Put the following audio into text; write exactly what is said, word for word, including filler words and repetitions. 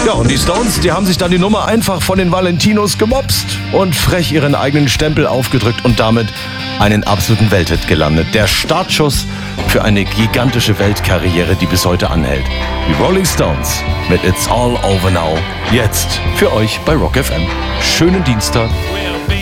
Ja, und die Stones, die haben sich dann die Nummer einfach von den Valentinos gemopst und frech ihren eigenen Stempel aufgedrückt und damit einen absoluten Welthit gelandet. Der Startschuss für eine gigantische Weltkarriere, die bis heute anhält. Die Rolling Stones mit It's All Over Now. Jetzt für euch bei Rock F M. Schönen Dienstag.